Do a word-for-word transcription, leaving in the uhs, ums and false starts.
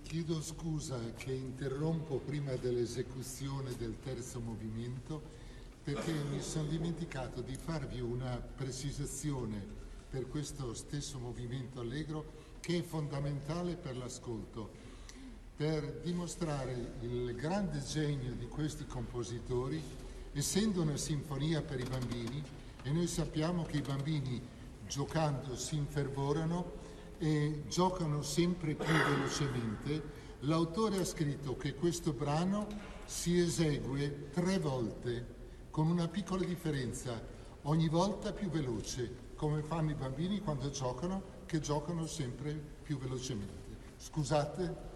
Chiedo scusa che interrompo prima dell'esecuzione del terzo movimento perché mi sono dimenticato di farvi una precisazione per questo stesso movimento allegro che è fondamentale per l'ascolto, per dimostrare il grande genio di questi compositori, essendo una sinfonia per i bambini, e noi sappiamo che i bambini giocando si infervorano e giocano sempre più velocemente. L'autore ha scritto che questo brano si esegue tre volte, con una piccola differenza, ogni volta più veloce, come fanno i bambini quando giocano, che giocano sempre più velocemente. Scusate.